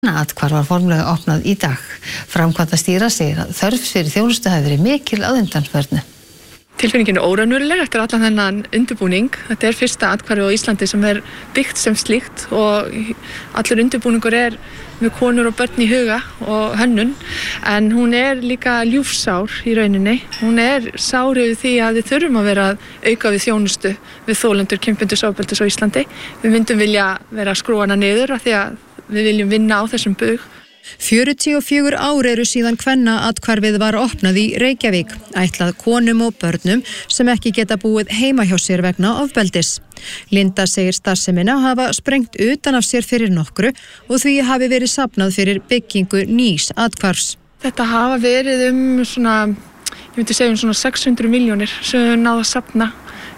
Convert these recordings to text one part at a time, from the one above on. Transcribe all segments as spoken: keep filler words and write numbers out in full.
Athvarf var formlega opnað í dag. Framkvæmdastýra segir að þörf fyrir þjónustu hafi verið mikil að undanförnu. Tilfinningin er óraunveruleg eftir allan þennan undirbúning. Þetta er fyrsta athvarfið á Íslandi sem er byggt sem slíkt og allur undirbúningur er með konur og börn í huga og hönnun. En hún er líka ljúfsár í rauninni. Hún er sár yfir því að við þurfum að vera að auka við þjónustu við þolendur kynbundins ofbeldis á Íslandi. Við myndum vilja vera að skrúa hana niður af því að við viljum vinna á þessum bug. fjörutíu og fjögur ár eru síðan kvennaathvarfið var opnað í Reykjavík, ætlað konum og börnum sem ekki geta búið heima hjá sér vegna ofbeldis. Linda segir starfsemina hafa sprengt utan af sér fyrir nokkru og því hafi verið safnað fyrir byggingu nýs athvarfs. Þetta hafa verið um svona, ég myndi segja um svona sex hundruð milljónir sem við náðum að safna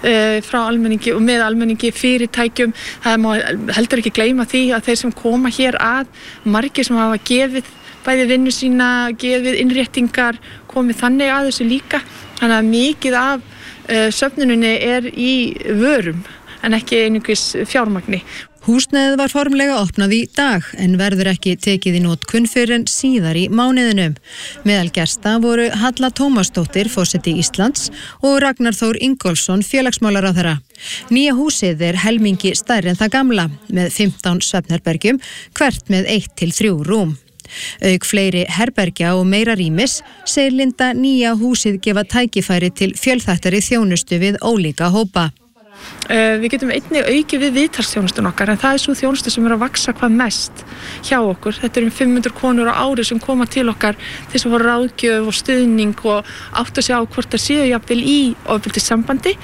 frá almenningi og með almenningi, fyrirtækjum. Það má heldur ekki gleyma því að þeir sem koma hér að, margir sem hafa gefið bæði vinnu sína, gefið innréttingar, komið þannig að þessu líka. Þannig að mikið af uh, söfnuninni er í vörum en ekki einungis fjármagni. Húsnæðið var formlega opnað í dag en verður ekki tekið í notkun fyrr en síðar í mánuðinum. Meðal gesta voru Halla Tómasdóttir, forseti Íslands, og Ragnar Þór Ingólfsson, félagsmálaráðherra. Nýja húsið er helmingi stærri en það gamla, með fimmtán svefnherbergjum, hvert með eitt til þrjú rúm. Auk fleiri herbergja og meira rýmis segir Linda nýja húsið gefa tækifæri til fjölþættari þjónustu við ólíka hópa. Uh, við getum einnig aukið við viðtalsþjónustun okkar en það er svo þjónustu sem er að vaksa hvað mest hjá okkur. Þetta eru um fimm hundruð konur á ári sem koma til okkar til þess að fá ráðgjöf og stuðning og átta sig á hvort það séu jafnvel í ofbeldissambandi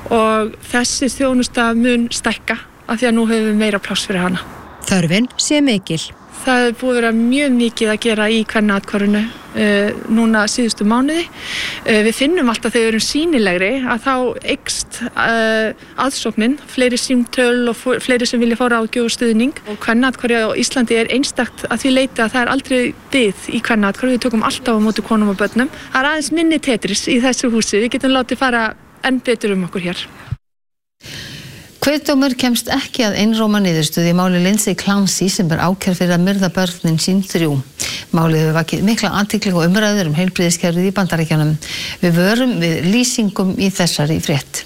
og þessi þjónusta mun stækka af því að nú höfum við meira pláss fyrir hana. Þörfin sé mikil. Það er búið að vera mjög mikið að gera í kvennaathvarfinu uh, núna síðustu mánuði. Uh, við finnum alltaf þegar við erum sýnilegri að þá eykst uh, aðsóknin, fleiri símtöl og fleiri sem vilja fá ráðgjöf og stuðning. Og kvennaathvarfið á Íslandi er einstakt að því leyti að það er aldrei bið í kvennaathvarfi. Við tökum alltaf á móti konum og börnum. Það er aðeins minni tetris í þessu húsi. Við getum látið fara enn betur um okkur hér. Kviðdómur kemst ekki að einróma niðurstöðu í máli Lindsay Clancy sem er ákærð fyrir að myrða börnin sín þrjú. Málið hefur vakið mikla athygli og umræður um heilbrigðiskerfið í Bandaríkjunum. Við vörum við lýsingum í þessari frétt.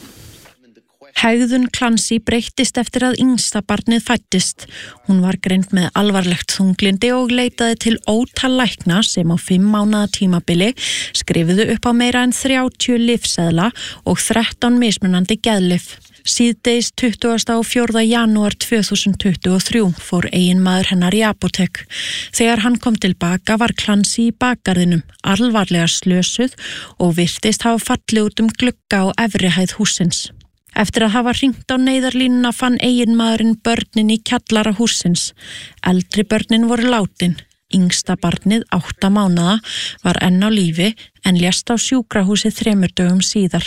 Hegðun Clancy breyttist eftir að yngsta barnið fæddist. Hún var greind með alvarlegt þunglindi og leitaði til ótal lækna sem á fimm mánaða tímabili skrifuðu upp á meira en þrjátíu lyfseðla og þrettán mismunandi geðlyf. Síðdegis tuttugasta og fjórða janúar tvö þúsund tuttugu og þrjú fór eiginmaður hennar í apótek. Þegar hann kom tilbaka var Clancy í bakgarðinum, alvarlega slösuð og virtist hafa fallið út um glugga á efri hæð hússins. Eftir að hafa hringt á neyðarlínuna fann eiginmaðurinn börnin í kjallara hússins. Eldri börnin voru látin. Yngsta barnið, átta mánaða, var enn á lífi en lést á sjúkrahúsi þremur dögum síðar.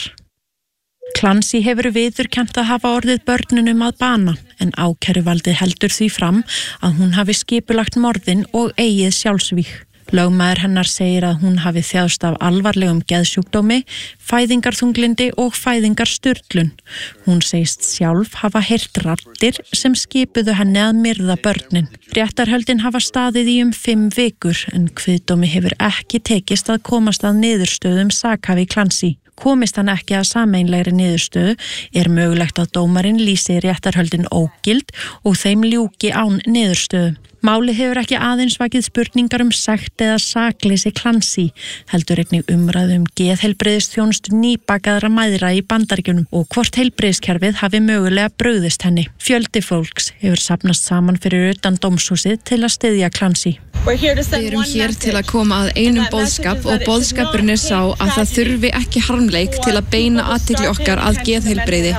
Clancy hefur viðurkennt að hafa orðið börnunum að bana en ákæruvaldið heldur því fram að hún hafi skipulagt morðin og eigið sjálfsvíg. Lögmaður hennar segir að hún hafi þjáðst af alvarlegum geðsjúkdómi, fæðingarþunglindi og fæðingarsturlun. Hún segist sjálf hafa heyrt raddir sem skipuðu henni að myrða börnin. Réttarhöldin hafa staðið í um fimm vikur en kviðdómi hefur ekki tekist að komast að niðurstöðum sakhafi Clancy. Komist hann ekki að sameiginlegri niðurstöðu er mögulegt að dómarinn lýsi réttarhöldin ógild og þeim ljúki án niðurstöðu. Málið hefur ekki aðeins vakið spurningar um sekt eða sakleysi Clancy, heldur einnig umræðu um geðheilbrigðisþjónustu nýbakaðra mæðra í Bandaríkjunum og hvort heilbrigðiskerfið hafi mögulega brugðist henni. Fjöldi fólks hefur safnast saman fyrir utan dómshúsið til að styðja Clancy. Við erum hér til að koma að einum boðskap og boðskapurinn er sá að það þurfi ekki harmleik til að beina athygli okkar að geðheilbrigði.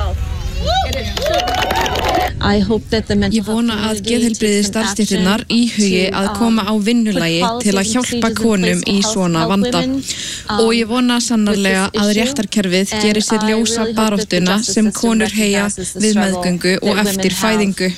Ég vona að geðheilbrigði starfsstéttirnar íhugi að koma á vinnulagi til að hjálpa konum í svona vanda. Og ég vona sannarlega að réttarkerfið gerir sér ljósa baráttuna sem konur heyja við meðgöngu og eftir fæðingu.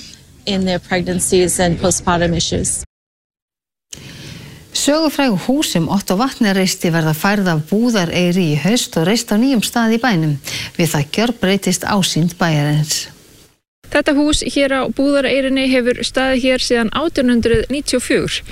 Sögufrægu hús sem Otto Vatne reisti verða færð af Búðareyri í haust og reist á nýjum stað í bænum. Við það gjörbreytist ásýnd bæjarins. Þetta hús hér á Búðareyrinni hefur staðið hér síðan átján hundruð níutíu og fjögur.